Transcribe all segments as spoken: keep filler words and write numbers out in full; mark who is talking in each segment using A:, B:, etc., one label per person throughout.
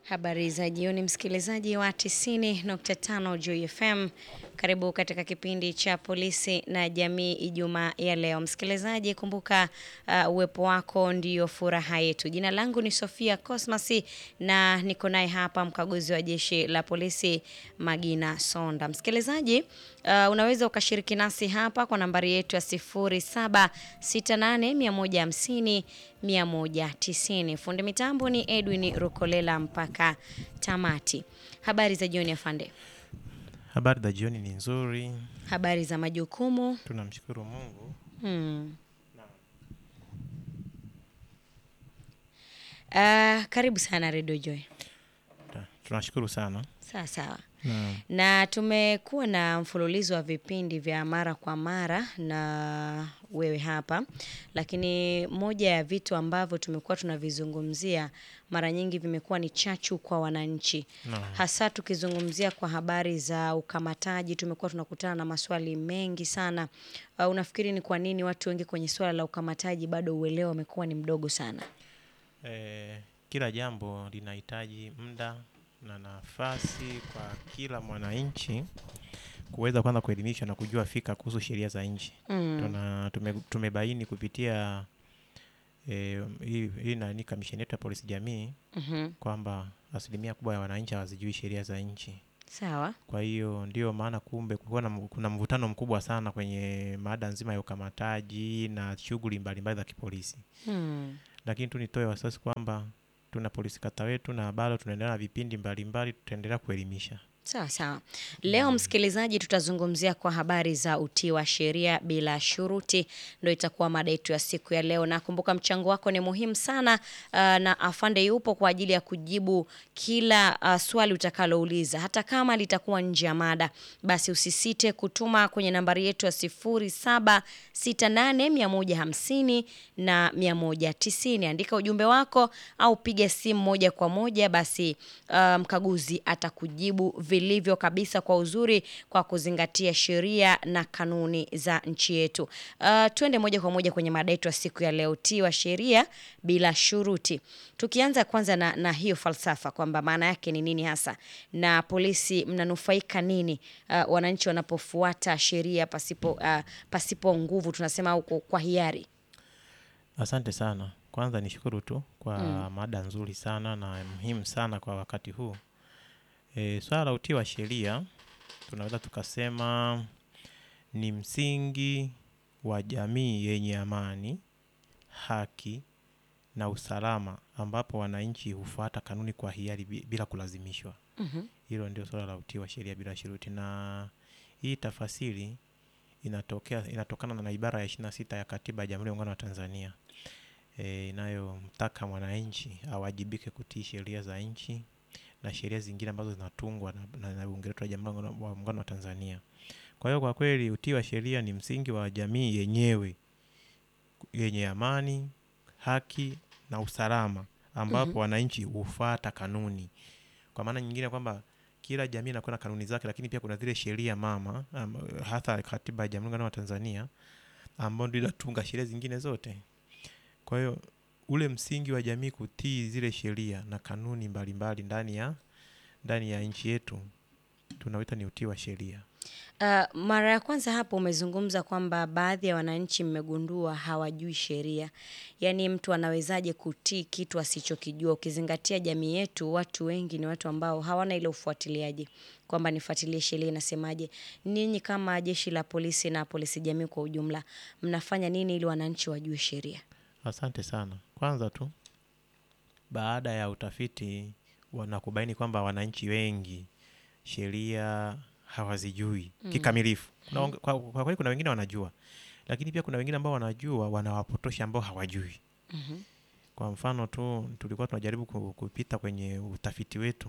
A: Habari za jioni msikilizaji wa tisini nukta tano Joy F M. Karibu katika kipindi cha polisi na jamii Ijumaa ya leo. Msikilizaji, kumbuka uh, uwepo wako ndio furaha yetu. Jina langu ni Sofia Cosmas na niko naye hapa mkaguzi wa jeshi la polisi Magina Sonda. Msikilizaji, uh, unaweza ukashiriki nasi hapa kwa nambari yetu ya sifuri saba sita nane moja hamsini mia moja tisini. Fundi mitambo ni Edwin Rukolela mpaka tamati. Habari za jioni afande.
B: Habari za jioni ni nzuri.
A: Habari za majukumu.
B: Tunamshukuru Mungu.
A: Hmm. Uh, karibu sana Radio Joy.
B: Tunashukuru sana.
A: Sawa sawa.
B: Na,
A: na tumekuwa na mfululizo wa vipindi vya mara kwa mara na wewe hapa, lakini moja ya vitu ambavyo tumekuwa tunavizungumzia mara nyingi vimekuwa ni chachu kwa wananchi.
B: na.
A: Hasa tukizungumzia kwa habari za ukamataji, tumekuwa tunakutana na maswali mengi sana. Uh, unafikiri ni kwa nini watu wengi kwenye swala la ukamataji bado uelewa umekuwa ni mdogo sana?
B: E, kila jambo linahitaji muda na nafasi kwa kila mwananchi kuweza kwanza kuelimisha na kujua fika kuhusu sheria za nchi. Mm. Tuna tume, tumebaini kupitia eh hii hii na ni kamisheni yetu ya polisi jamii, mm-hmm, kwamba asilimia kubwa ya wananchi hawajui sheria za nchi.
A: Sawa.
B: Kwa hiyo ndio maana kumbe kuna kuna mvutano mkubwa sana kwenye mada nzima ya ukamataji na shughuli mbalimbali za kipolisi. Mm. Lakini tu nitoe wasiwasi kwamba tuna polisi kata wetu na bado tunaendelea na vipindi mbalimbali, tutaendelea kuelimisha.
A: Sawa sawa. Leo msikilizaji, tutazungumzia kwa habari za utii wa sheria bila shuruti, ndio itakuwa mada yetu ya siku ya leo. Na kumbuka mchango wako ni muhimu sana, uh, na afande yupo kwa ajili ya kujibu kila uh, swali utakalouliza. Hata kama litakuwa nje ya mada, basi usisite kutuma kwenye nambari yetu ya sifuri saba sita nane moja hamsini na mia moja tisini. Andika ujumbe wako au piga simu moja kwa moja, basi uh, mkaguzi atakujibu vilivyo kabisa kwa uzuri kwa kuzingatia sheria na kanuni za nchi yetu. Uh, tuende moja kwa moja kwenye mada yetu ya siku ya leo, utii wa sheria bila shuruti. Tukianza kwanza na, na hiyo falsafa kwamba maana yake ni nini hasa, na polisi mnanufaika nini uh, wananchi wanapofuata sheria pasipo uh, pasipo nguvu, tunasema huko kwa hiari.
B: Asante sana. Kwanza nishukuru tu kwa mm. mada nzuri sana na muhimu sana kwa wakati huu. E, swala la utii wa sheria tunaweza tukasema ni msingi wa jamii yenye amani, haki na usalama, ambapo wananchi hufuata kanuni kwa hiari bila kulazimishwa. Mm-hmm. Hilo ndio swala la utii wa sheria bila shuruti, na hii tafasiri inatokea inatokana na ibara ya ishirini na sita ya Katiba ya Jamhuri ya Muungano wa Tanzania. E, inayomtaka mwananchi awajibike kutii sheria za nchi na sheria zingine ambazo zinatungwa na, na, na Bunge letu la Jamhuri ya Muungano wa Tanzania. Kwa hiyo kwa kweli utii wa sheria ni msingi wa jamii yenyewe yenye amani, haki na usalama, ambapo mm-hmm. wananchi hufuata kanuni. Kwa maana nyingine kwamba kila jamii inakuwa na kanuni zake, lakini pia kuna zile sheria mama, um, hata Katiba ya Jamhuri ya Muungano wa Tanzania ambayo ndio inatunga sheria zingine zote. Kwa hiyo ule msingi wa jamii kutii zile sheria na kanuni mbalimbali ndani ya ndani ya nchi yetu tunawita ni utii wa sheria.
A: Uh, mara ya kwanza hapo umezungumza kwamba baadhi ya wananchi mmegundua hawajui sheria. Yaani mtu anawezaje kutii kitu asichokijua, ukizingatia jamii yetu watu wengi ni watu ambao hawana ile ufuatiliaji kwamba nifuatilie sheria inasemaje. Ninyi kama jeshi la polisi na polisi jamii kwa ujumla, mnafanya nini ili wananchi wajue sheria?
B: Asante sana. Kwanza tu, baada ya utafiti wanakubaini kwamba wananchi wengi sheria hawazijui mm. kikamilifu. Mm. Kwa, kwa kweli kuna wengine wanajua, lakini pia kuna wengine ambao wanajua wanawapotosha ambao hawajui. Mm-hmm. Kwa mfano tu tulikuwa tunajaribu kupita kwenye utafiti wetu.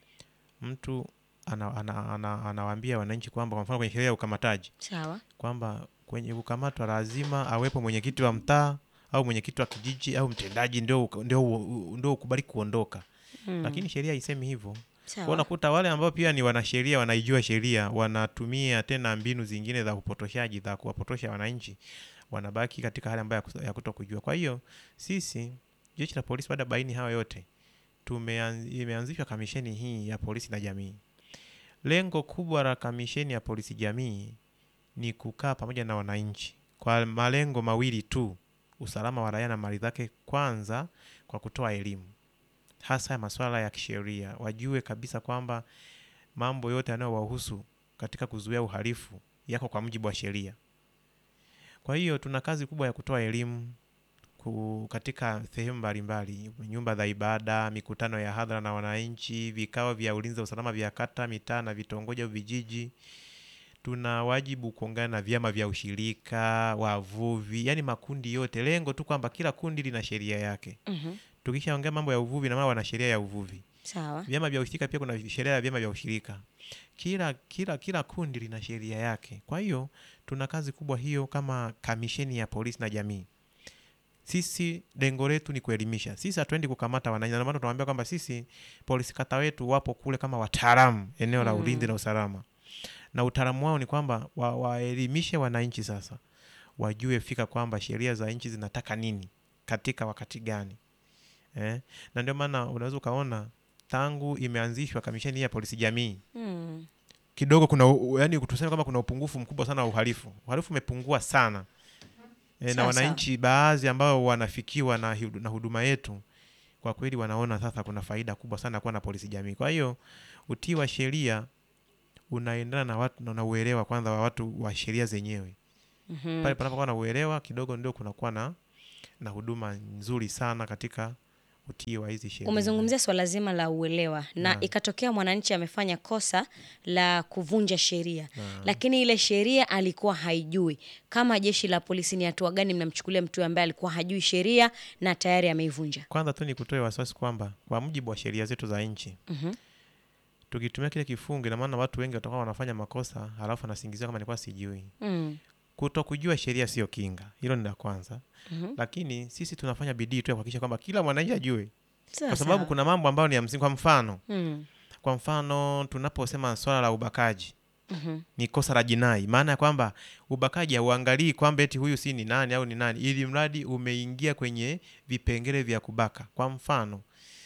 B: Mtu ana, ana, ana, anawaambia wananchi kwamba kwa mfano kwenye sheria ya ukamataji. Sawa. Kwamba kwenye kukamatwa lazima awepo mwenyekiti wa mtaa au mwenyekiti wa kijiji au mtendaji ndio ndio ndio ukubali kuondoka. Mm. Lakini sheria haisemi hivyo. Kwa unakuta wale ambao pia ni wanasheria, wanaijua sheria, wanatumia tena mbinu zingine za upotoshaji za kuwapotosha wananchi, wanabaki katika hali ambayo ya kutokujua. Kwa hiyo sisi jeshi la polisi baada baini hayo yote tumean, imeanzishwa kamisheni hii ya polisi na jamii. Lengo kubwa la kamisheni ya polisi jamii ni kukaa pamoja na wananchi kwa malengo mawili tu: usalama wa raia na mali zake, kwanza kwa kutoa elimu hasa ya masuala ya kisheria, wajue kabisa kwamba mambo yote yanayowahusu katika kuzuia uhalifu yako kwa mujibu wa sheria. Kwa hiyo tuna kazi kubwa ya kutoa elimu katika sehemu mbalimbali, nyumba za ibada, mikutano ya hadhara na wananchi, vikao vya ulinzi wa usalama vya kata, mitaa na vitongoji au vijiji. Tuna wajibu kuungana na vyama vya ushirika, wavuvi, yani makundi yote. Lengo tu kwamba kila kundi lina sheria yake.
A: Mhm.
B: Tukishaongea mambo ya uvuvi na maana wana sheria ya uvuvi.
A: Sawa.
B: Vyama vya ushirika pia kuna sheria ya vyama vya ushirika. Kila kila kila kundi lina sheria yake. Kwa hiyo tuna kazi kubwa hiyo kama kamisheni ya polisi na jamii. Sisi lengo letu ni kuelimisha. Sisi hatuendi kukamata wananchi. Na maana tunawaambia kwamba sisi polisi kata wetu wapo kule kama wataalamu eneo la
A: Mm.
B: ulinzi na usalama. Na utaalamu wao ni kwamba waelimishe wa wananchi sasa. Wajue fika kwamba sheria za nchi zinataka nini katika wakati gani. Eh? Na ndio maana unaweza ukaona tangu imeanzishwa kamisheni ya polisi jamii.
A: Mm.
B: Kidogo kuna yani kutusema kama kuna upungufu mkubwa sana wa uhalifu. Uhalifu umepungua sana. E, na wananchi baadhi ambao wanafikiwa na, na huduma yetu kwa kweli wanaona sasa kuna faida kubwa sana kuwa na polisi jamii. Kwa hiyo utii wa sheria unaendana na watu na uelewa kwanza wa watu wa sheria zenyewe.
A: Mhm.
B: Pale panapokuwa na uelewa kidogo ndio kunakuwa na na huduma nzuri sana katika utii wa hizi sheria.
A: Umezungumzia swala zima la uelewa na,
B: Na.
A: ikatokea mwananchi amefanya kosa la kuvunja sheria,
B: Na.
A: lakini ile sheria alikuwa haijui. Kama jeshi la polisi, ni hatua gani mnamchukulia mtu ambaye alikuwa hajui sheria na tayari ameivunja?
B: Kwanza tu ni kutoa wasiwasi kwamba kwa mujibu wa sheria zetu za nchi,
A: Mhm.
B: tukitumia kile kifungu na maana watu wengi watakuwa wanafanya makosa halafu anasingizia kama nilikuwa sijui.
A: Mm.
B: Kutokujua sheria sio kinga. Hilo ni la kwanza.
A: Mhm.
B: Lakini sisi tunafanya bidii tu ya kuhakikisha kwamba kila mwananchi ajue.
A: Sawa,
B: Kwa sababu
A: sawa.
B: kuna mambo ambayo ni ya msingi. Kwa mfano,
A: Mm.
B: kwa mfano tunaposema swala la ubakaji,
A: Mhm.
B: ni kosa la jinai. Maana ya kwamba ubakaji hauangalii kwamba eti huyu si ni nani au ni nani, ili mradi umeingia kwenye vipengele vya kubaka. Kwa mfano,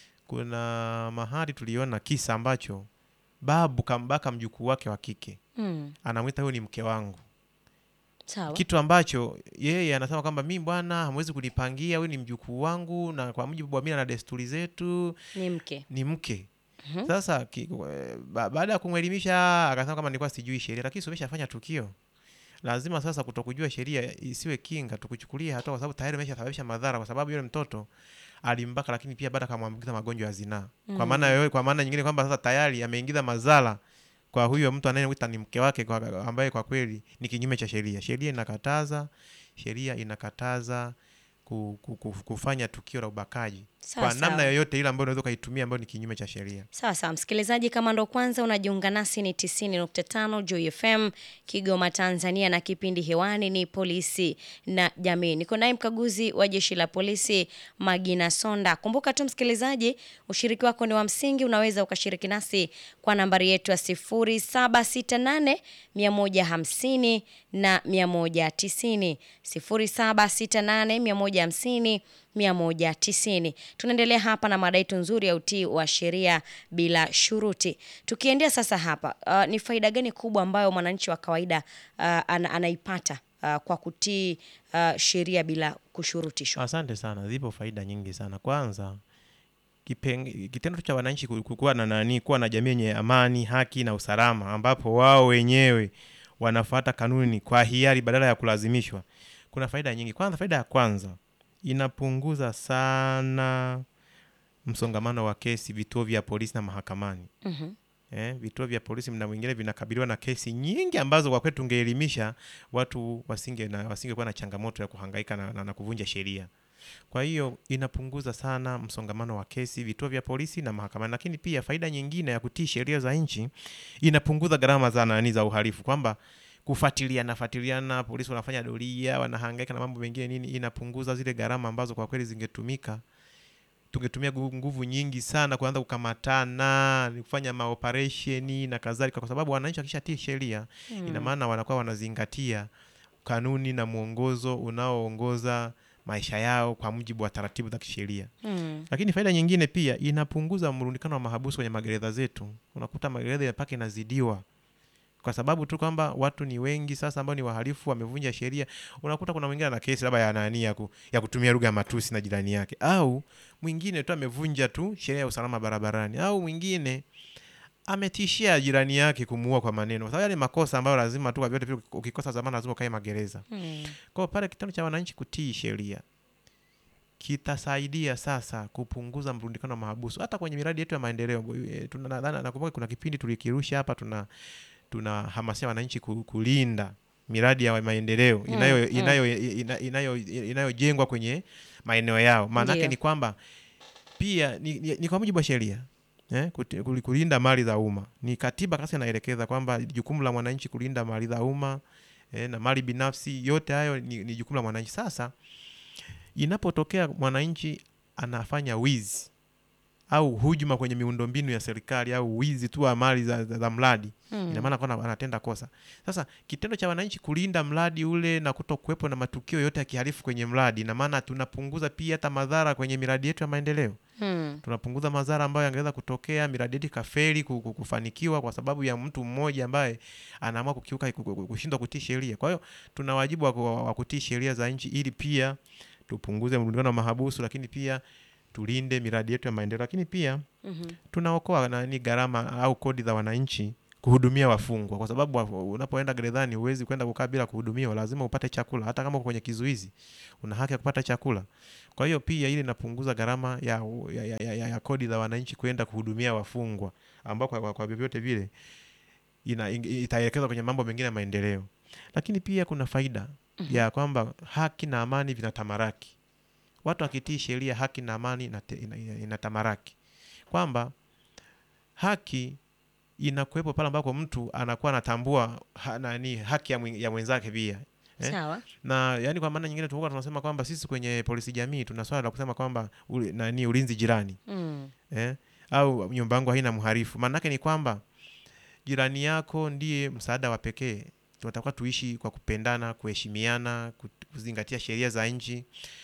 B: kuna mahali tuliona kisa ambacho babu kambaka mjukuu wake wa kike.
A: Mm.
B: Anamwita huyu ni mke wangu.
A: Sawa.
B: Kitu ambacho yeye anasema kwamba mimi bwana hamwezi kunipangia, huyu ni mjukuu wangu na kwa mujibu wa mila na desturi zetu
A: Ni mke.
B: ni mke.
A: Mhm.
B: Sasa ki, ba, baada ya kumwelimisha akasema kama nilikuwa sijui sheria, lakini umeshafanya tukio. Lazima sasa kutokujua sheria isiwe kinga, tukuchukulie hatua kwa sababu tayari umeshasababisha madhara, kwa sababu yule mtoto alimbaka, lakini pia baada akamwambukiza magonjwa ya zinaa.
A: Mm.
B: Kwa maana yoyo, kwa maana nyingine kwamba sasa tayari ameingiza madhara kwa huyo mtu anayemuita ni mke wake, kwa ambaye kwa kweli ni kinyume cha sheria. Sheria inakataza, sheria inakataza ku, ku, ku, kufanya tukio la ubakaji
A: Sawa,
B: kwa namna
A: sawa.
B: yoyote ile ambayo unaweza kaitumia ambayo ni kinyume cha sheria.
A: Sawa sawa, msikilizaji, kama ndo kwanza unajiunga nasi, ni tisini nukta tano Joy F M Kigoma Tanzania, na kipindi hewani ni polisi na jamii. Niko naye mkaguzi wa jeshi la polisi Magina Sonda. Kumbuka tu msikilizaji, ushiriki wako ni wa msingi. Unaweza ukashiriki nasi kwa nambari yetu ya sifuri saba sita nane mia moja hamsini na mia moja tisini, sifuri saba sita nane mia moja hamsini mia moja tisini. Tunaendelea hapa na mada yetu nzuri ya utii wa sheria bila shuruti. Tukiendea sasa hapa, uh, ni faida gani kubwa ambayo mwananchi wa kawaida uh, ana, anaipata uh, kwa kutii uh, sheria bila kushurutishwa?
B: Asante sana. Zipo faida nyingi sana. Kwanza, kipeng, kitendo cha wananchi kuwa na nani, kuwa na jamii yenye amani, haki na usalama, ambapo wao wenyewe wanafuata kanuni kwa hiari badala ya kulazimishwa. Kuna faida nyingi. Kwanza, faida ya kwanza, inapunguza sana msongamano wa kesi vituo vya polisi na mahakamani.
A: Mhm.
B: Eh, vituo vya polisi mna mwingine vinakabiliwa na kesi nyingi ambazo kwa kweli tungeelimisha watu wasinge na wasingekuwa na changamoto ya kuhangaika na, na, na kuvunja sheria. Kwa hiyo inapunguza sana msongamano wa kesi vituo vya polisi na mahakamani. Lakini pia faida nyingine ya kutii sheria za nchi, inapunguza gharama za nani za uhalifu, kwamba kufuatilia nafuatiliana, polisi wanafanya doria, wanahangaika na mambo mengine nini, inapunguza zile gharama ambazo kwa kweli zingetumika. Tungetumia nguvu nyingi sana kuanza kukamatana, kufanya maoperesheni na kadhalika, kwa sababu wananchi wakishatii sheria, mm. ina maana wanakuwa wanazingatia kanuni na mwongozo unaoongoza maisha yao kwa mujibu wa taratibu za kisheria.
A: Mm.
B: Lakini faida nyingine pia, inapunguza mrundikano wa mahabusu kwenye magereza zetu. Unakuta magereza ya paka inazidiwa kwa sababu tu kwamba watu ni wengi sasa ambao ni wahalifu, wamevunja sheria. Unakuta kuna mwingine ana kesi labda ya nani ya, ku, ya kutumia lugha ya matusi na jirani yake, au mwingine tu amevunja tu sheria ya usalama barabarani, au mwingine ametishia jirani yake kumuua kwa maneno. Kwa sababu yale makosa ambayo lazima tu kwa vyote vile ukikosa zamana lazima ukae magereza.
A: Mm.
B: Kwa pale kitendo cha wananchi kutii sheria kitasaidia sasa kupunguza mrundikano wa mahabusu hata kwenye miradi yetu ya maendeleo. Tunadhani, nakumbuka kuna kipindi tulikirusha hapa, tuna tunahamasisha wananchi kulinda miradi ya maendeleo inayo inayo inayo inayojengwa kwenye maeneo yao. Maana yake ni kwamba pia ni, ni, ni kwa mujibu wa sheria eh, kulinda mali za umma. Ni katiba kasi inaelekeza kwamba jukumu la mwananchi kulinda mali za umma eh, na mali binafsi, yote hayo ni, ni jukumu la mwananchi. Sasa inapotokea mwananchi anafanya wizi au hujuma kwenye miundombinu ya serikali au wizi tu wa mali za, za, za mradi, mm. ina maana kwamba anatenda kosa. Sasa kitendo cha wananchi kulinda mradi ule na kutokuwepo na matukio yote ya kihalifu kwenye mradi, ina maana tunapunguza pia hata madhara kwenye miradi yetu ya maendeleo. Mm. Tunapunguza madhara ambayo yangeweza kutokea miradi yetu kafeli kufanikiwa kwa sababu ya mtu mmoja ambaye anaamua kukiuka, kushindwa kutii sheria. Kwa hiyo tuna wajibu wa kutii sheria za nchi ili pia tupunguze mrundikano wa mahabusu, lakini pia tulinde miradi yetu ya maendeleo. Lakini pia mm-hmm. tunaokoa na ni gharama au kodi za wananchi kuhudumia wafungwa, kwa sababu unapoenda gerezani huwezi kwenda kukaa bila kuhudumiwa, lazima upate chakula. Hata kama uko kwenye kizuizi una haki ya kupata chakula. Kwa hiyo pia ile inapunguza gharama ya, ya, ya, ya, ya kodi za wananchi kwenda kuhudumia wafungwa, ambao kwa, kwa vyovyote vile ina itaelekezwa kwenye mambo mengine ya maendeleo. Lakini pia kuna faida mm-hmm. ya kwamba haki na amani vinatamaraki. Watu wakitii sheria, haki na amani inatamaraki. Kwamba haki inakuwepo pale ambako mtu anakuwa anatambua ha, nani haki ya, ya mwenzake pia. Eh?
A: Sawa.
B: Na yani kwa maana nyingine tulikuwa tunasema kwamba sisi kwenye polisi jamii tuna swala la kusema kwamba uli, nani ulinzi jirani. Mm. Eh? Au nyumba yangu haina mhalifu. Maana yake ni kwamba jirani yako ndiye msaada wa pekee. Tunatakiwa tuishi kwa kupendana, kuheshimiana, kuzingatia sheria za nchi.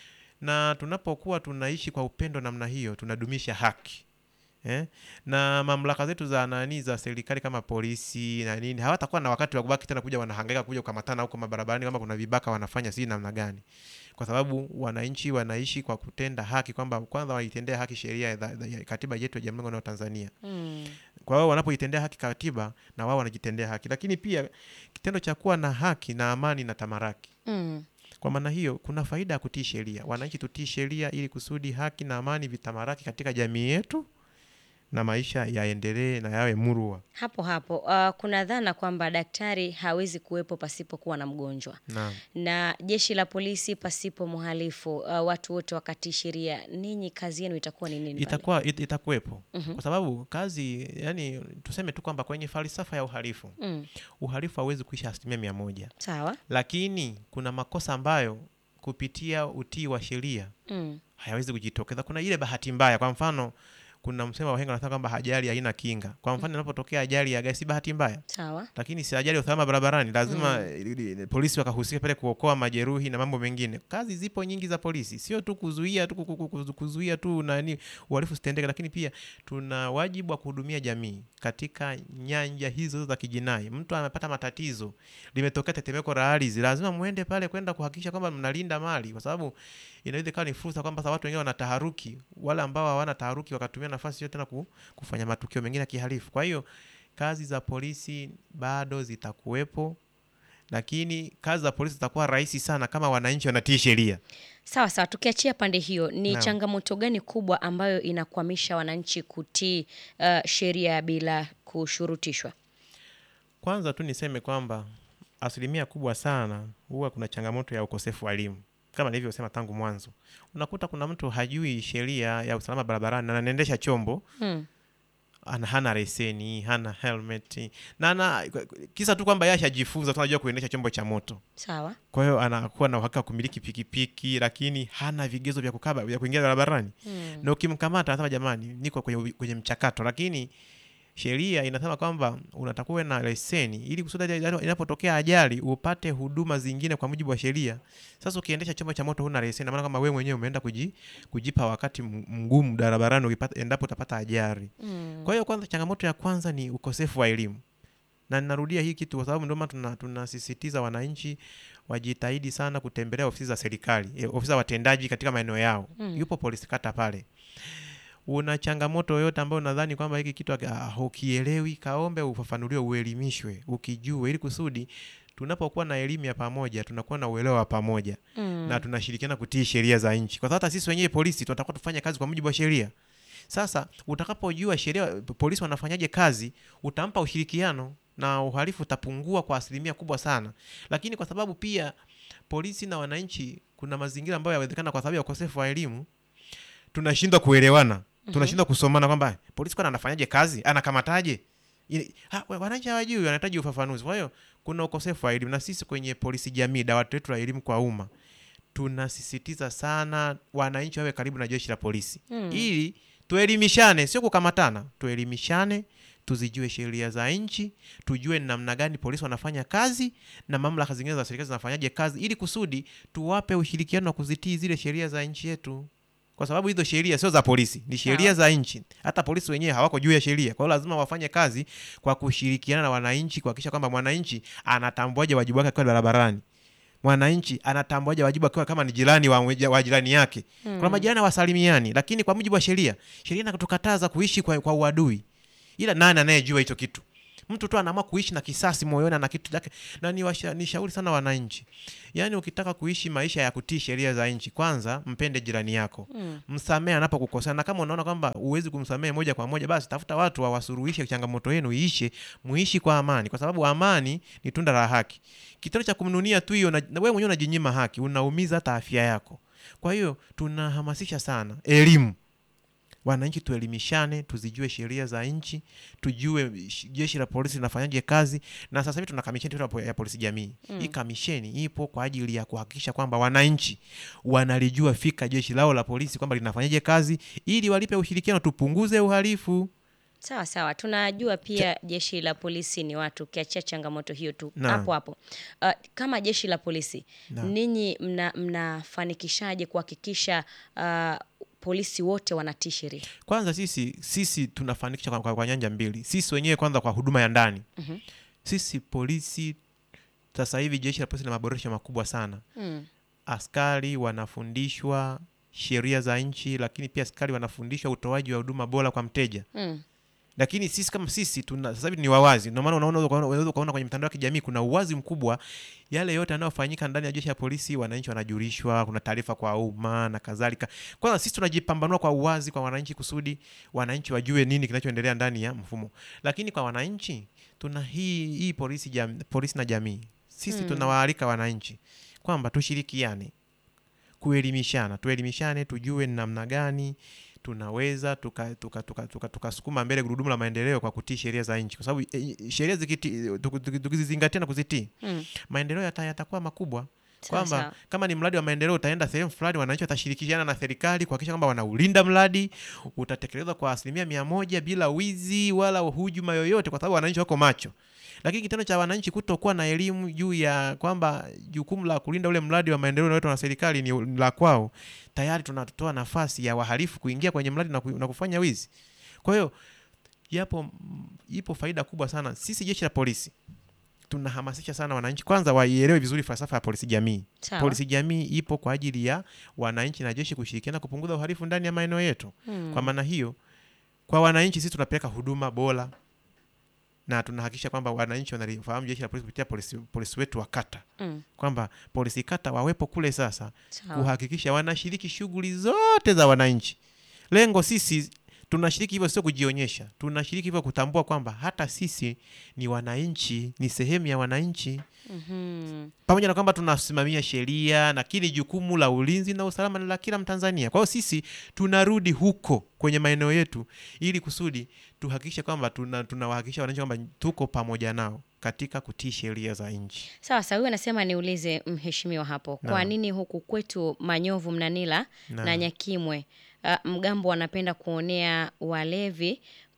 B: Na tunapokuwa tunaishi kwa upendo namna hiyo, tunadumisha haki. Eh? Na mamlaka zetu za nani za serikali kama polisi na nini hawatakuwa na wakati wa kubaki tena kuja wanahangaika kuja kukamatana huko mabarabarani kama kuna vibaka wanafanya si namna gani. Kwa sababu wananchi wanaishi kwa kutenda haki, kwamba kwanza waitendea haki sheria ya, ya katiba yetu ya Jamhuri ya Muungano wa Tanzania. Mm. Kwa hiyo wanapoitendea haki katiba na wao wanajitendea haki. Lakini pia kitendo cha kuwa na haki na amani na tamaraki. Mm. Kwa maana hiyo kuna faida ya kutii sheria. Wananchi tutii sheria ili kusudi haki na amani vitamaraki katika jamii yetu na maisha yaendelee na yawe murua.
A: Hapo hapo uh, kuna dhana kwamba daktari hawezi kuwepo pasipo kuwa na mgonjwa. Na, na jeshi la polisi pasipo mhalifu, uh, watu wote wakati sheria. Ninyi kazi yenu itakuwa ni nini?
B: Itakuwa it, itakuwepo. Mm-hmm. Kwa sababu kazi, yani tuseme tu kwamba kwenye falsafa ya uhalifu, mm. uhalifu hauwezi kuisha asilimia mia moja. Sawa. Lakini kuna makosa ambayo kupitia utii wa sheria mm. hayawezi kujitokeza. Kuna ile bahati mbaya, kwa mfano kuna msemo wa wahenga wanasema kwamba ajali haina kinga. Kwa mfano inapotokea ajali ya gari si bahati mbaya. Sawa. Lakini si ajali ya usalama barabarani, lazima mm. polisi wakahusika pale kuokoa majeruhi na mambo mengine. Kazi zipo nyingi za polisi, sio tu kuzuia tu kuzuia tu nani uhalifu usitendeke, lakini pia tuna wajibu wa kuhudumia jamii katika nyanja hizo za kijinai. Mtu amepata matatizo, limetokea tetemeko la ardhi, lazima muende pale kwenda kuhakikisha kwamba mnalinda mali, kwa sababu inaweza kuwa ni fursa kwamba watu wengine wana taharuki, wala ambao hawana taharuki wakatumia nafasi yote na kufanya matukio mengine ya kihalifu. Kwa hiyo kazi za polisi bado zitakuwepo, lakini kazi za polisi zitakuwa rahisi sana kama wananchi wanatii sheria.
A: Sawa sawa, tukiachia pande hiyo, ni no. changamoto gani kubwa ambayo inakwamisha wananchi kutii uh, sheria bila kushurutishwa?
B: Kwanza tu niseme kwamba asilimia kubwa sana huwa kuna changamoto ya ukosefu wa elimu. Kama nilivyosema tangu mwanzo, unakuta kuna mtu hajui sheria ya usalama barabarani na anaendesha chombo hmm. ana hana leseni, hana helmet, na ana kisa tu kwamba yeye hajajifunza, tunajua kuendesha chombo cha moto. Sawa. Kwa hiyo anakuwa na uhakika kumiliki pikipiki, lakini hana vigezo vya kukaba vya kuingia barabarani. Hmm. Na ukimkamata anasema jamani, niko kwenye kwenye mchakato, lakini sheria inasema kwamba unatakuwa na leseni ili kusudi inapotokea ajali upate huduma zingine kwa mujibu wa sheria. Sasa ukiendesha chombo cha moto huna leseni, maana kama wewe mwenyewe umeenda kuji, kujipa wakati mgumu barabarani ukipata endapo utapata ajali. Mm. Kwa hiyo kwanza changamoto ya kwanza ni ukosefu wa elimu. Na ninarudia hii kitu kwa sababu ndio maana tuna tunasisitiza wananchi wajitahidi sana kutembelea ofisi za serikali, e, ofisi za watendaji katika maeneo yao. Mm. Yupo polisi kata pale. Una changamoto yoyote ambayo unadhani kwamba hiki kitu hukielewi, kaombe ufafanuliwe, uelimishwe, ukijue, ili kusudi tunapokuwa na elimu ya pamoja tunakuwa na uelewa wa pamoja. Mm. Na tunashirikiana kutii sheria za nchi. Kwa sababu hata sisi wenyewe polisi tunatakiwa tufanye kazi kwa mujibu wa sheria. Sasa utakapojua sheria polisi wanafanyaje kazi, utampa ushirikiano na uhalifu utapungua kwa asilimia kubwa sana. Lakini kwa sababu pia polisi na wananchi kuna mazingira ambayo yawezekana kwa sababu ya ukosefu wa elimu tunashindwa kuelewana. Mm-hmm. Tunashindwa kusomana kwamba polisi kwa anafanyaje kazi, anakamataje. Ha, wananchi hawajui, wanahitaji ufafanuzi. Kwa hiyo kuna ukosefu wa elimu, na sisi kwenye polisi jamii, dawati letu la elimu kwa umma, tunasisitiza sana wananchi wawe karibu na jeshi la polisi. Mm. Ili tuelimishane, sio kukamatana, tuelimishane, tuzijue sheria za nchi, tujue namna gani polisi wanafanya kazi na mamlaka zingine za serikali zinafanyaje kazi, ili kusudi tuwape ushirikiano wa kuzitii zile sheria za nchi yetu. Kwa sababu hizo sheria sio za polisi, ni sheria za nchi. Hata polisi wenyewe hawako juu ya sheria. Kwa hiyo lazima wafanye kazi kwa kushirikiana na wananchi kuhakikisha kwamba mwananchi anatambuaje wajibu wake kwa barabarani. Mwananchi anatambuaje wajibu wake kama ni jirani wa, wa jirani yake. Hmm. Kuna majirani wasalimiani, lakini kwa mujibu wa sheria, sheria inatukataza kuishi kwa, kwa uadui. Ila nani anayejua hicho kitu? Mtu tu anaamua kuishi na kisasi moyoni na kitu chake. Na ni nishauri sana wananchi. Yaani ukitaka kuishi maisha ya kutii sheria za nchi, kwanza mpende jirani yako. Mm. Msamehe anapokukosea, na kama unaona kwamba huwezi kumsamehe moja kwa moja, basi tafuta watu wawasuluhishe changamoto yenu iishe, muishi kwa amani, kwa sababu amani ni tunda la haki. Kitendo cha kumnunia tu hiyo, na wewe mwenyewe unajinyima haki, unaumiza hata afya yako. Kwa hiyo tunahamasisha sana elimu. Wananchi tuelimishane, tuzijue sheria za nchi, tujue jeshi la polisi linafanyaje kazi. Na sasa hivi tuna kamisheni ya polisi jamii. Mm. Hii kamisheni ipo kwa ajili ya kuhakikisha kwamba wananchi wanalijua fika jeshi lao la polisi kwamba linafanyaje kazi, ili walipe ushirikiano, tupunguze uhalifu.
A: Sawa sawa, tunajua pia Ch jeshi la polisi ni watu, kiachia changamoto hiyo tu hapo hapo. Uh, kama jeshi la polisi, na ninyi mna mnafanikishaje kuhakikisha uh, polisi wote wanatii sheria?
B: Kwanza sisi sisi tunafanikisha kwa, kwa, kwa nyanja mbili. Sisi wenyewe kwanza kwa huduma ya ndani. Mm-hmm. Sisi polisi sasa hivi jeshi la polisi na maboresho makubwa sana. Mm. Askari wanafundishwa sheria za nchi, lakini pia askari wanafundishwa utoaji wa huduma bora kwa mteja. Mm. Lakini sisi kama sisi tuna sasa hivi ni wawazi. Ndio maana unaona unaweza kuona kwenye mitandao ya kijamii kuna uwazi mkubwa. Yale yote yanayofanyika ndani ya jeshi la polisi wananchi wanajulishwa, kuna taarifa kwa umma na kadhalika. Kwanza sisi tunajipambanua kwa uwazi kwa wananchi kusudi wananchi wajue nini kinachoendelea ndani ya mfumo. Lakini kwa wananchi tuna hii hii polisi jamii, polisi na jamii. Sisi hmm. tunawaalika wananchi kwamba tushirikiane, kuelimishana, tuelimishane, tujue namna gani tunaweza tukasukuma tuka, tuka, tuka, tuka mbele gurudumu la maendeleo kwa kutii sheria za nchi. Kwa sababu e, sheria zikiti tukizizingatia na kuzitii, mm. maendeleo yatakuwa makubwa. Kwamba kama ni mradi wa maendeleo utaenda sehemu fulani, wananchi watashirikiana na serikali kuhakikisha kwamba wanaulinda mradi, utatekelezwa kwa asilimia mia moja bila wizi wala hujuma yoyote, kwa sababu wananchi wako macho. Lakini kitendo cha wananchi kutokuwa na elimu juu ya kwamba jukumu la kulinda ule mradi wa maendeleo unaoletwa na serikali ni la kwao, tayari tunatoa nafasi ya wahalifu kuingia kwenye mradi na, ku, na kufanya wizi. Kwa hiyo yapo ipo faida kubwa sana. Sisi jeshi la polisi tunahamasisha sana wananchi kwanza waielewe vizuri falsafa ya polisi jamii. Sawa. Polisi jamii ipo kwa ajili ya wananchi na jeshi kushirikiana kupunguza uhalifu ndani ya maeneo yetu. Hmm. Kwa maana hiyo, kwa wananchi sisi tunapeleka huduma bora na tunahakikisha kwamba wananchi wanalifahamu jeshi la polisi kupitia polisi, polisi wetu wa kata. Mm. Kwamba polisi kata wawepo kule sasa. Sawa. Kuhakikisha wanashiriki shughuli zote za wananchi. Lengo sisi tunashiriki hivyo sio kujionyesha. Tunashiriki hivyo kutambua kwamba hata sisi ni wananchi, ni sehemu ya wananchi. Mhm. Pamoja na kwamba tunasimamia sheria na kile jukumu la ulinzi na usalama la kila Mtanzania. Kwa hiyo sisi tunarudi huko kwenye maeneo yetu ili kusudi tuhakikishe kwamba tuna tunawahakikisha wananchi kwamba tuko pamoja nao katika kutii sheria za nchi.
A: Sawa sawa, huyu anasema niulize mheshimiwa hapo. Kwa nini huku kwetu Manyovu, Mnanila na, na Nyakimwe uh, mgambo wanapenda kuonea walevi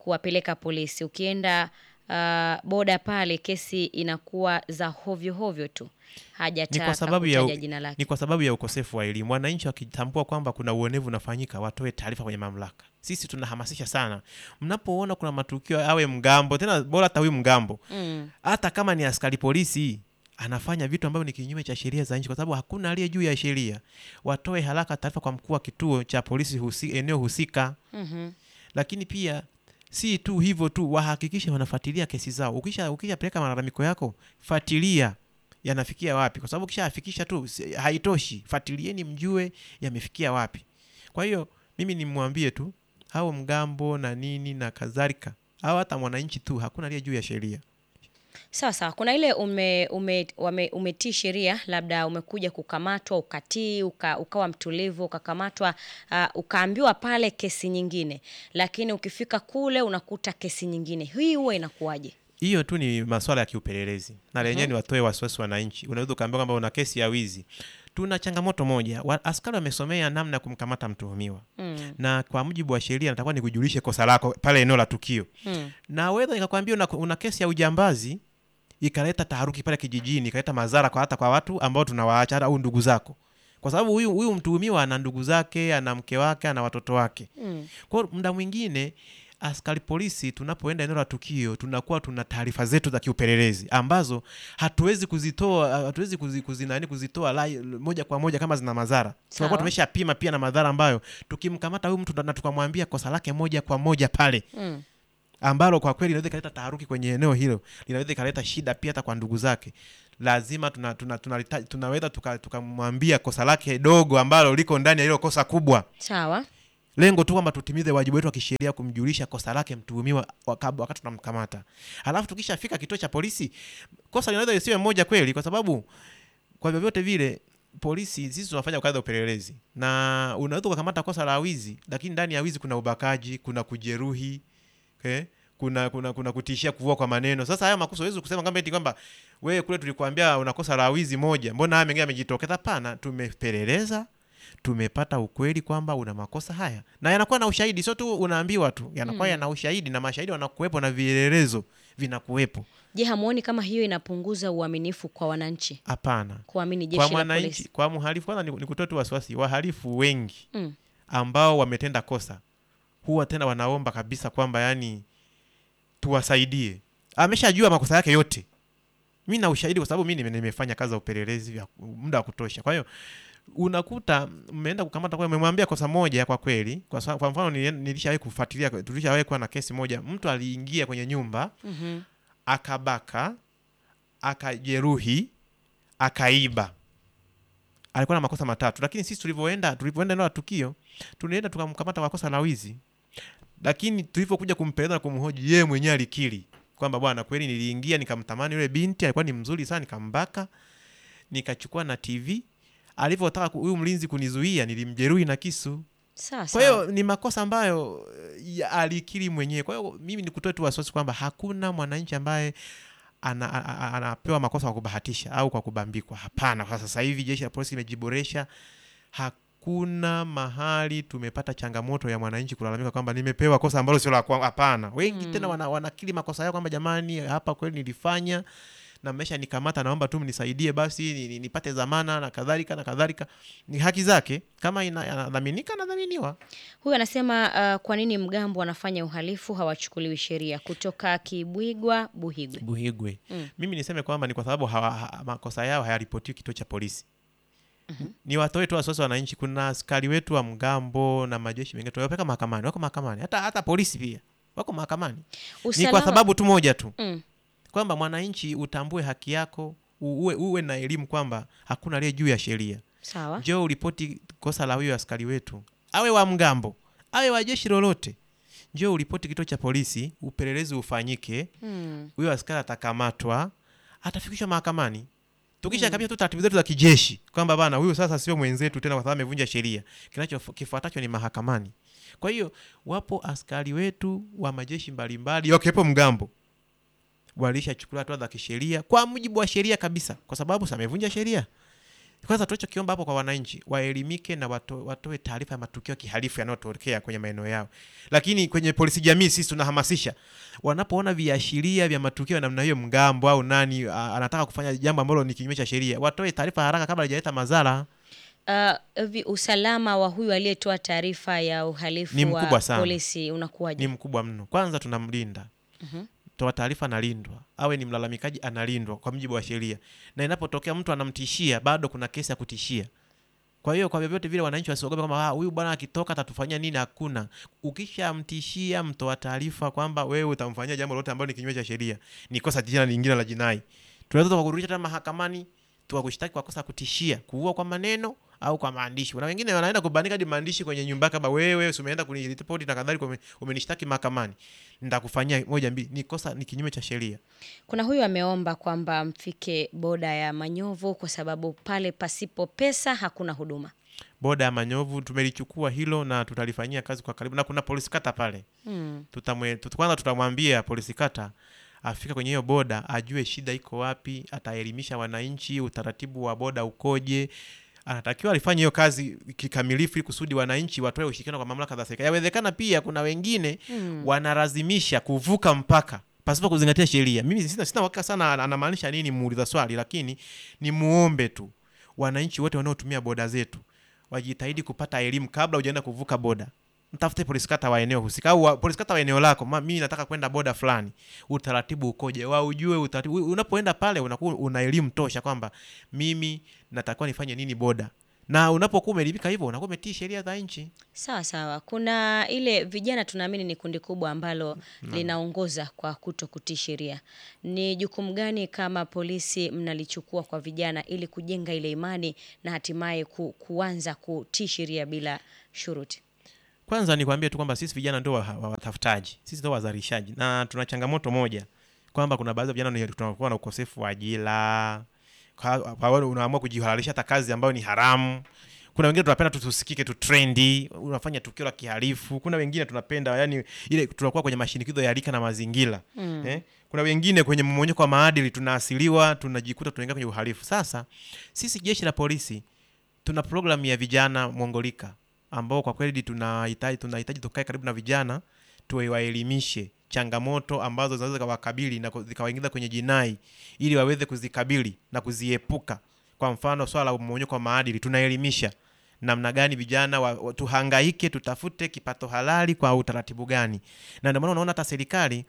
A: kuwapeleka polisi. Ukienda uh, boda pale kesi inakuwa za hovyo hovyo tu.
B: Ni kwa sababu ya ni kwa sababu ya ukosefu wa elimu. Wananchi wakitambua kwamba kuna uonevu unafanyika, watoe taarifa kwenye mamlaka. Sisi tunahamasisha sana. Mnapoona kuna matukio, awe mgambo, tena bora hata huyu mgambo. Mm. Hata kama ni askari polisi anafanya vitu ambavyo ni kinyume cha sheria za nchi, kwa sababu hakuna aliye juu ya sheria, watoe haraka taarifa kwa mkuu wa kituo cha polisi husi, eneo husika. Mhm. Lakini pia si tu hivyo tu, wahakikishe wanafuatilia kesi zao. Ukisha ukishapeleka malalamiko yako, fuatilia yanafikia wapi, kwa sababu kisha afikisha tu haitoshi, fuatilieni mjue yamefikia wapi. Kwa hiyo mimi nimwambie tu hao mgambo na nini na kadhalika, au hata mwananchi tu, hakuna aliye juu ya sheria.
A: Sawa sawa, kuna ile ume ume wame, umetii sheria, labda umekuja kukamatwa ukatii, uka, ukawa mtulivu, ukakamatwa, uh, ukaambiwa pale kesi nyingine, lakini ukifika kule unakuta kesi nyingine. Hii huwa inakuwaje?
B: Hiyo tu ni masuala ya kiupelelezi. Na lenyewe uh-huh. ni watoe wasiwasi wananchi. Unaweza kuambiwa kwamba una kesi ya wizi. Tuna changamoto moja. Wa, askari wamesomea namna ya kumkamata mtuhumiwa. Mm. Na kwa mujibu wa sheria natakuwa nikujulishe kosa lako pale eneo la tukio. Mm. Na wewe nikakwambia una, una kesi ya ujambazi, ikaleta taharuki pale kijijini, ikaleta madhara kwa hata kwa watu ambao tunawaacha au ndugu zako. Kwa sababu huyu huyu mtuhumiwa ana ndugu zake, ana mke wake, ana watoto wake. Mm. Kwa hiyo muda mwingine askari polisi tunapoenda eneo la tukio tunakuwa tuna taarifa zetu za kiupelelezi ambazo hatuwezi kuzitoa hatuwezi kuzi, kuzinani kuzitoa lai, moja kwa moja kama zina madhara. Tunakuwa tumeshapima pia na madhara ambayo tukimkamata huyu mtu na tukamwambia kosa lake moja kwa moja pale. Mm. Ambalo kwa kweli inaweza kuleta taharuki kwenye eneo hilo, linaweza kuleta shida pia hata kwa ndugu zake. Lazima tuna tuna tunaweza tuna, tuna tukamwambia kosa lake dogo ambalo liko ndani ya hilo kosa kubwa.
A: Sawa.
B: Lengo tu kwamba tutimize wajibu wetu wa kisheria kumjulisha kosa lake mtuhumiwa wakati tunamkamata. Halafu tukishafika kituo cha polisi, kosa linaweza isiwe moja kweli, kwa sababu kwa vyovyote vile polisi sisi tunafanya kazi ya upelelezi. Na unaweza kukamata kosa la wizi, lakini ndani ya wizi kuna ubakaji, kuna kujeruhi, okay? Kuna kuna kuna kutishia kuvua kwa maneno. Sasa haya makosa huwezi kusema kama eti kwamba wewe kule tulikwambia una kosa la wizi moja, mbona haya mengine yamejitokeza? Hapana, tumepeleleza, tumepata ukweli kwamba una makosa haya. Na yanakuwa na ushahidi, sio tu unaambiwa tu. Yanakuwa mm. yana ushahidi na mashahidi wanakuwepo na vielelezo vinakuwepo.
A: Je, hamuoni kama hiyo inapunguza uaminifu kwa wananchi?
B: Hapana.
A: Kuamini jeshi
B: la
A: polisi.
B: Kwa mhalifu kwanza nikutoe tu wasiwasi, wahalifu wengi mm. ambao wametenda kosa huwa tena wanaomba kabisa kwamba yani tuwasaidie. Ameshajua makosa yake yote. Mimi na ushahidi kwa sababu mimi nimefanya kazi ya upelelezi ya muda wa kutosha. Kwa hiyo unakuta mmeenda kukamata kwa mmemwambia kosa moja kwa kweli. Kwa, kwa mfano nilishawahi kufuatilia, tulishawahi kuwa na kesi moja, mtu aliingia kwenye nyumba, mm-hmm. akabaka, akajeruhi, akaiba. Alikuwa na makosa matatu, lakini sisi tulivyoenda tulivyoenda eneo la tukio, tulienda tukamkamata kwa kosa la wizi. Lakini tulipokuja kumpeleza na kumhoji, yeye mwenyewe alikiri kwamba bwana kweli niliingia nikamtamani yule binti, alikuwa ni mzuri sana, nikambaka, nikachukua na T V. Alipotaka huyu mlinzi kunizuia nilimjeruhi na kisu.
A: Sasa.
B: Kwa hiyo ni makosa ambayo alikiri mwenyewe. Kwa hiyo mimi nikutoe tu wasiwasi kwamba hakuna mwananchi ambaye ana, ana, anapewa makosa kwa kubahatisha au kwa kubambikwa. Hapana. Kwa sasa hivi jeshi la polisi limejiboresha. Hakuna mahali tumepata changamoto ya mwananchi kulalamika kwamba nimepewa kosa ambalo sio la kwangu. Hapana. Wengi hmm. tena wana, wanakiri makosa yao kwamba jamani hapa kweli nilifanya na mmesha nikamata, naomba tu mnisaidie basi nipate dhamana na kadhalika na kadhalika. Ni haki zake, kama inadhaminika na dhaminiwa.
A: Huyu anasema uh, kwa nini mgambo wanafanya uhalifu hawachukuliwi sheria? Kutoka Kibwigwa Buhigwe.
B: Buhigwe. Mm. Mimi niseme kwamba ni kwa sababu hawa, ha, makosa yao hayaripotiwi kituo cha polisi. Mm-hmm. Ni watoe tu wasiwasi wananchi. Kuna askari wetu wa mgambo na majeshi mengine tunawapeleka mahakamani, wako mahakamani. Hata hata polisi pia wako mahakamani. Ni kwa sababu tu moja tu. Mm. Kwamba mwananchi utambue haki yako, uwe, uwe na elimu kwamba hakuna aliye juu ya sheria.
A: Sawa.
B: Njoo uripoti kosa la huyo askari wetu, awe wa mgambo, awe wa jeshi lolote. Njoo uripoti kituo cha polisi, upelelezi ufanyike. Hmm. Huyo askari atakamatwa, atafikishwa mahakamani. Tukisha hmm. kabisa tu taratibu zetu za kijeshi kwamba bana huyo sasa sio mwenzetu tena kwa sababu amevunja sheria. Kinachokifuatacho ni mahakamani. Kwa hiyo wapo askari wetu wa majeshi mbalimbali wakiwepo mgambo, walishachukua hatua za kisheria kwa mujibu wa sheria kabisa, kwa sababu amevunja sheria. Kwanza tunachokiomba hapo kwa wananchi, waelimike na wato, watoe taarifa ya matukio ya kihalifu yanayotokea kwenye maeneo yao. Lakini kwenye polisi jamii sisi tunahamasisha, wanapoona viashiria vya matukio ya namna hiyo, mgambo au nani a, anataka kufanya jambo ambalo ni kinyume cha sheria, watoe taarifa haraka kabla hajaleta madhara.
A: Uh, vi, usalama wa huyu aliyetoa taarifa ya uhalifu wa polisi unakuwaje?
B: Ni mkubwa mno. Kwanza tunamlinda. Mhm. Toa taarifa analindwa. Awe ni mlalamikaji analindwa kwa mujibu wa sheria. Na inapotokea mtu anamtishia, bado kuna kesi ya kutishia. Kwa hiyo kwa vyovyote vile wananchi wasiogope kwamba ah, huyu bwana akitoka atatufanyia nini. Hakuna. Ukishamtishia mtoa taarifa kwamba wewe utamfanyia jambo lolote ambalo ni kinyume cha sheria, ni kosa jingine lingine la jinai, tunaweza tukakurudisha tena mahakamani tukakushtaki kwa kosa kutishia, kuua kwa maneno au kwa maandishi. Kuna wengine wanaenda kubandika hadi maandishi kwenye nyumba kama wewe umeenda kuniripoti na kadhalika, umenishtaki mahakamani, nitakufanyia moja mbili. Ni kosa, ni kinyume cha sheria.
A: Kuna huyu ameomba kwamba mfike boda ya Manyovu kwa sababu pale pasipo pesa hakuna huduma.
B: Boda ya Manyovu tumelichukua hilo na tutalifanyia kazi kwa karibu, na kuna polisi kata pale. Hmm. Tutamwe kwanza tutamwambia polisi kata afika kwenye hiyo boda ajue shida iko wapi, ataelimisha wananchi utaratibu wa boda ukoje. Anatakiwa alifanye hiyo kazi kikamilifu ili kusudi wananchi watoe ushirikiano kwa mamlaka za serikali. Yawezekana pia kuna wengine hmm. wanalazimisha kuvuka mpaka pasipo kuzingatia sheria. Mimi sina sina hakika sana anamaanisha nini muuliza swali, lakini ni muombe tu wananchi wote wanaotumia boda zetu wajitahidi kupata elimu kabla hujaenda kuvuka boda. Mtafute polisi kata wa eneo husika au polisi kata wa eneo lako, mimi nataka kwenda boda fulani, utaratibu ukoje, wao ujue utaratibu. Unapoenda pale unakuwa una elimu tosha kwamba mimi natakiwa nifanye nini boda, na unapokuwa umeelimika hivyo unakuwa umetii sheria za nchi.
A: Sawa sawa. Kuna ile vijana tunaamini ni kundi kubwa ambalo no. linaongoza kwa kutokutii sheria. Ni jukumu gani kama polisi mnalichukua kwa vijana ili kujenga ile imani na hatimaye ku, kuanza kutii sheria bila shuruti?
B: Kwanza nikwambie tu kwamba sisi vijana ndio watafutaji, sisi ndio wazalishaji, na tuna changamoto moja kwamba kuna baadhi ya vijana tunakuwa na ukosefu wa ajira. Kwa hiyo unaamua kujihalalisha hata kazi ambayo ni haramu. Kuna wengine tunapenda tusikike tu trendy, unafanya tukio la kihalifu. Kuna wengine tunapenda yani ile tunakuwa kwenye mashinikizo ya rika na mazingira. Mm. Eh? Kuna wengine kwenye mmonyoko wa maadili tunaasiliwa, tunajikuta tunaingia kwenye uhalifu. Sasa sisi jeshi la polisi tuna program ya vijana Mongolika ambao kwa kweli tunahitaji tunahitaji tukae karibu na vijana tuwaelimishe changamoto ambazo zinaweza kuwakabili na zikawaingiza kwenye jinai ili waweze kuzikabili na kuziepuka. Kwa mfano swala la mmonyoko wa maadili tunaelimisha namna gani vijana wa, wa, tuhangaike tutafute kipato halali kwa utaratibu gani. Na ndio maana unaona hata serikali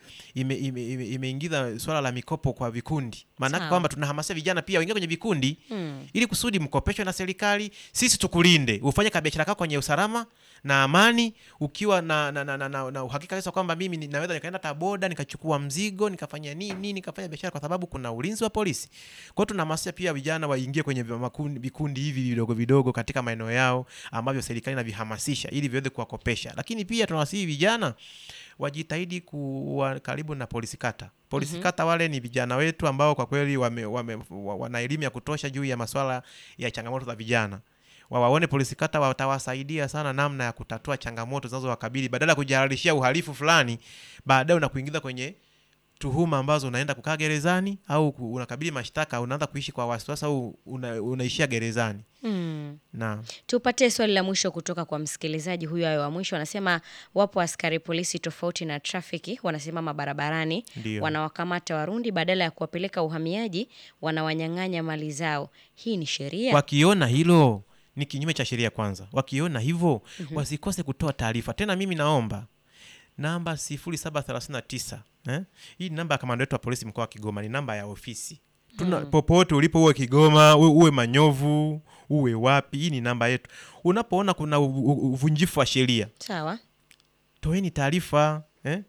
B: imeingiza ime, ime swala la mikopo kwa vikundi. Maana kwamba tunahamasisha vijana pia waingie kwenye vikundi hmm. ili kusudi mkopeshwe na serikali, sisi tukulinde, ufanye biashara yako kwenye usalama na amani ukiwa na na, na, na, na, na uhakika sasa kwamba mimi ninaweza nikaenda taboda nikachukua mzigo nikafanya nini nikafanya biashara kwa sababu kuna ulinzi wa polisi. Kwa hiyo tunahamasisha pia vijana waingie kwenye makundi vikundi hivi vidogo vidogo katika maeneo yao ambavyo serikali inavihamasisha ili viweze kuwakopesha. Lakini pia tunawasihi vijana wajitahidi kuwa karibu na polisi kata. Polisi mm-hmm. kata wale ni vijana wetu ambao kwa kweli wame, wame, wana elimu ya kutosha juu ya masuala ya changamoto za vijana. Wawaone polisi kata watawasaidia sana namna ya kutatua changamoto zinazowakabili badala ya kujihalalishia uhalifu fulani baadaye na kuingiza kwenye tuhuma ambazo unaenda kukaa gerezani au unakabili mashtaka unaanza kuishi kwa wasiwasi au una, unaishia gerezani. Mm. Na
A: tupate swali la mwisho kutoka kwa msikilizaji huyu. Ayo wa mwisho anasema wapo askari polisi tofauti na trafiki wanasimama barabarani, wanawakamata Warundi badala ya kuwapeleka uhamiaji wanawanyang'anya mali zao. Hii ni sheria?
B: Wakiona hilo ni kinyume cha sheria kwanza. Wakiona hivyo mm-hmm. wasikose kutoa taarifa. Tena mimi naomba namba sifuri saba tatu tisa eh? Hii namba ya kamanda wetu wa polisi mkoa wa Kigoma, ni namba ya ofisi. Tuna hmm. popote ulipo uwe Kigoma, uwe, uwe Manyovu, uwe wapi, hii ni namba yetu. Unapoona kuna uvunjifu wa sheria,
A: sawa,
B: toeni taarifa eh?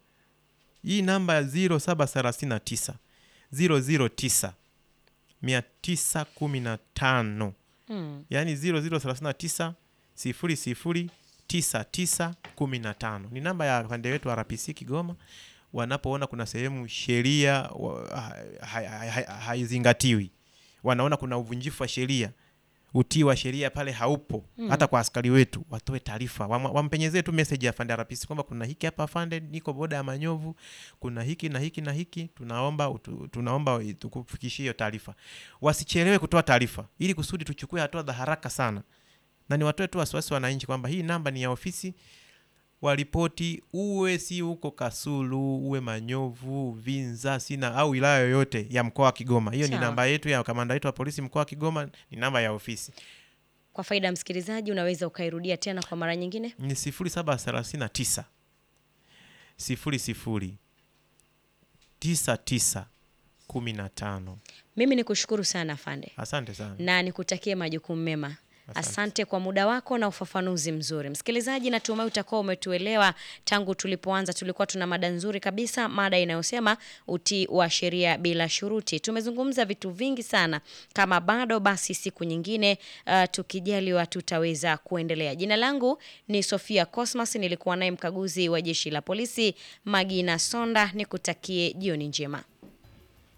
B: Hii namba ya ziro saba tatu tisa ziro ziro tisa mia tisa kumi na tano hmm. yaani ziro ziro tatu tisa sifuri sifuri tisa tisa kumi na tano ni namba ya pande wetu wa R P C Kigoma. Wanapoona kuna sehemu sheria haizingatiwi, ha, ha, ha, wanaona kuna uvunjifu wa sheria, utii wa sheria pale haupo, mm. hata kwa askari wetu watoe taarifa, wampenyezee tu message ya afande R P C kwamba kuna hiki hapa afande, niko boda ya Manyovu, kuna hiki na hiki na hiki, tunaomba utu, tunaomba tukufikishie hiyo taarifa. Wasichelewe kutoa taarifa ili kusudi tuchukue hatua za haraka sana. Na ni watoe tu wasiwasi wananchi kwamba hii namba ni ya ofisi, waripoti, uwe si huko Kasulu, uwe Manyovu, Vinza, Sina au wilaya yoyote ya mkoa wa Kigoma. Hiyo ni namba yetu ya kamanda wetu wa polisi mkoa wa Kigoma, ni namba ya ofisi.
A: Kwa faida ya msikilizaji, unaweza ukairudia tena kwa mara nyingine?
B: Ni sifuri saba thelathini tisa sifuri sifuri tisa tisa kumi na tano.
A: Mimi nikushukuru sana afande.
B: Asante sana.
A: Na nikutakie majukumu mema. Asante. Asante kwa muda wako na ufafanuzi mzuri. Msikilizaji, natumai utakuwa umetuelewa. Tangu tulipoanza tulikuwa tuna mada nzuri kabisa, mada inayosema utii wa sheria bila shuruti. Tumezungumza vitu vingi sana. Kama bado basi siku nyingine uh, tukijaliwa tutaweza kuendelea. Jina langu ni Sofia Cosmas, nilikuwa naye mkaguzi wa Jeshi la Polisi Magina Sonda. Nikutakie jioni njema.